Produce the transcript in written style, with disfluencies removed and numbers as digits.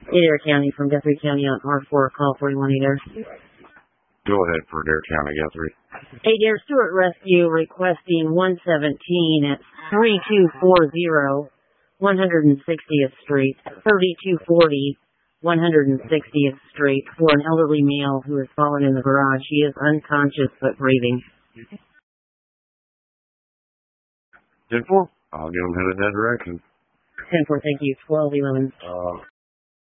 Adair County from Guthrie County on R4, call 41 Adair. Go ahead for Adair County, Guthrie. Adair Stewart Rescue requesting 117 at 3240 160th Street, 3240 160th Street for an elderly male who has fallen in the garage. He is unconscious but breathing. 10-4. I'll get them headed that direction. 10-4, thank you. 1211.